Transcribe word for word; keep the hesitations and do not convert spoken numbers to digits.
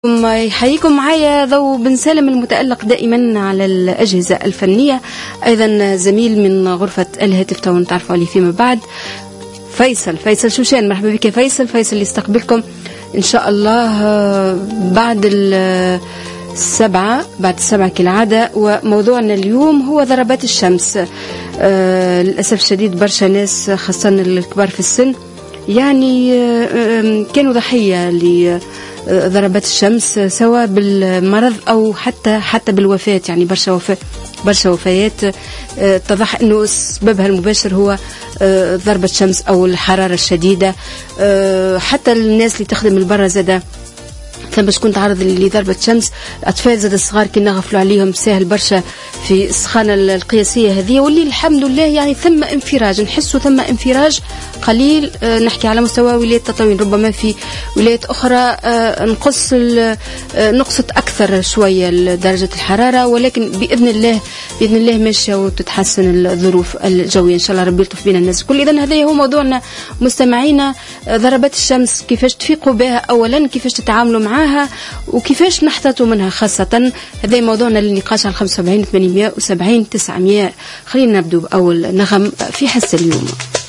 يحييكم معايا ضو بن سالم المتألق دائما على الأجهزة الفنية، أيضا زميل من غرفة الهاتف تو نتعرفوا عليه فيما بعد. فيصل فيصل شوشان، مرحبا بك يا فيصل. فيصل اللي يستقبلكم إن شاء الله بعد السبعة بعد السبعة كالعادة. وموضوعنا اليوم هو ضربات الشمس. آه للأسف الشديد برشا ناس خاصة الكبار في السن يعني آه كانوا ضحية لضربات الشمس، سواء بالمرض أو حتى حتى بالوفاة. يعني برشا وفاة برشا وفيات آه اتضح أنه سببها المباشر هو آه ضربة شمس أو الحرارة الشديدة. آه حتى الناس اللي تخدم البرة زادة ثم شكون تعرض لضربة شمس. أطفال زاد الصغار كي نغفلوا عليهم ساهل برشا في السخانة القياسية هذه، واللي الحمد لله يعني ثم انفراج، نحسوا ثم انفراج قليل. أه نحكي على مستوى ولاية تطاوين، ربما في ولايات أخرى أه نقص أه نقصت أكثر شوية درجة الحرارة، ولكن بإذن الله بإذن الله ماشية وتتحسن الظروف الجوية إن شاء الله. ربي يلطف بنا الناس الكل. إذن هذا هو موضوعنا مستمعينا، ضربات الشمس كيفاش تفيقوا بها أولا، كيفاش تتعاملوا معها، وكيفاش نحتاطوا منها خاصة. هذا موضوعنا للنقاش على خمسة وسبعين ثمانمائة وسبعين تسعمائة. خلينا نبدو بأول نغم في حس اليوم.